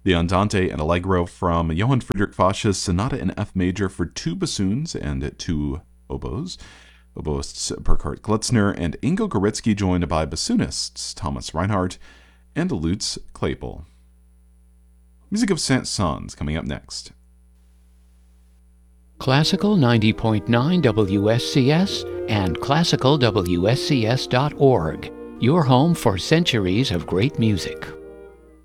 the Andante and Allegro from Johann Friedrich Fasch's Sonata in F major for 2 bassoons and 2 oboes. Oboists Burkhard Glitzner and Ingo Goritsky, joined by bassoonists Thomas Reinhardt and Lutz Klepel. Music of Saint-Saëns coming up next. Classical 90.9 WSCS and classicalwscs.org, your home for centuries of great music.